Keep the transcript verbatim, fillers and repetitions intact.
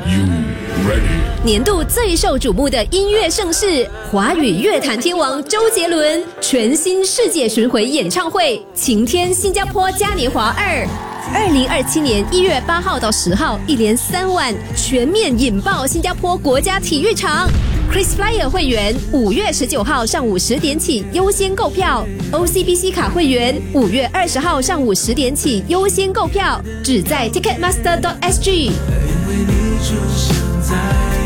You ready？ 年度最受瞩目的音乐盛事，华语乐坛天王周杰伦全新世界巡回演唱会《晴天新加坡嘉年华二》，二零二七年一月八号到十号，一连三晚全面引爆新加坡国家体育场。Chris Flyer 会员五月十九号上午十点起优先购票 ，O C B C 卡会员五月二十号上午十点起优先购票，只在 Ticketmaster dot S G。 因为你出现在